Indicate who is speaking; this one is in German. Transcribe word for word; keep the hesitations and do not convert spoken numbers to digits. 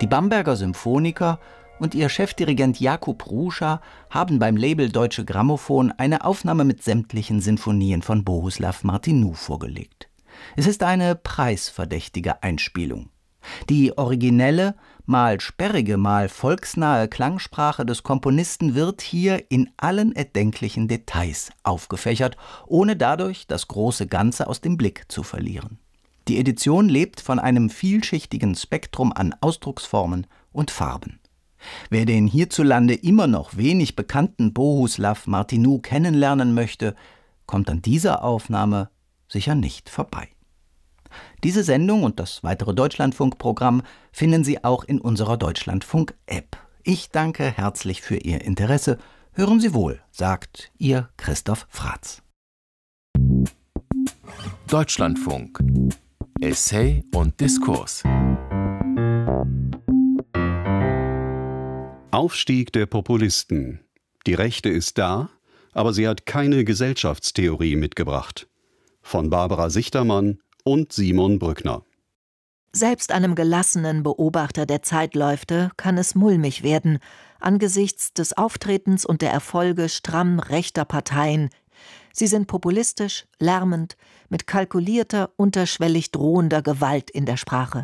Speaker 1: Die Bamberger Symphoniker und ihr Chefdirigent Jakub Ruscha haben beim Label Deutsche Grammophon eine Aufnahme mit sämtlichen Sinfonien von Bohuslav Martinu vorgelegt. Es ist eine preisverdächtige Einspielung. Die originelle, mal sperrige, mal volksnahe Klangsprache des Komponisten wird hier in allen erdenklichen Details aufgefächert, ohne dadurch das große Ganze aus dem Blick zu verlieren. Die Edition lebt von einem vielschichtigen Spektrum an Ausdrucksformen und Farben. Wer den hierzulande immer noch wenig bekannten Bohuslav Martinu kennenlernen möchte, kommt an dieser Aufnahme sicher nicht vorbei. Diese Sendung und das weitere Deutschlandfunk-Programm finden Sie auch in unserer Deutschlandfunk-App. Ich danke herzlich für Ihr Interesse. Hören Sie wohl, sagt Ihr Christoph Fratz.
Speaker 2: Deutschlandfunk. Essay und Diskurs.
Speaker 3: Aufstieg der Populisten. Die Rechte ist da, aber sie hat keine Gesellschaftstheorie mitgebracht. Von Barbara Sichtermann und Simon Brückner.
Speaker 4: Selbst einem gelassenen Beobachter der Zeitläufte kann es mulmig werden, angesichts des Auftretens und der Erfolge stramm rechter Parteien. Sie sind populistisch, lärmend, mit kalkulierter, unterschwellig drohender Gewalt in der Sprache.